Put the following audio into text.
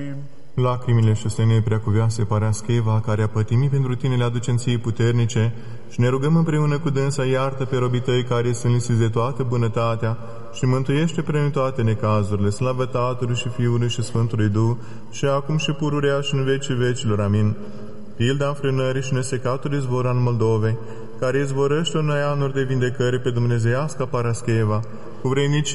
Lacrimile și sânii preacuvioase Parascheva, care a pătimit pentru tine, le aducem ție puternice și ne rugăm împreună cu dânsa, iartă pe robii tăi care sunt lipsiți de toată bunătatea și mântuiește prin toate necazurile, slavă Tatălui și Fiului și Sfântului Duh, și acum și pururea și în vecii vecilor. Amin. Pilda înfrânării și nesecatul izvor al Moldovei, care izvorăște în noi anuri de vindecări pe dumnezeiasca Parascheva, cu vrednicie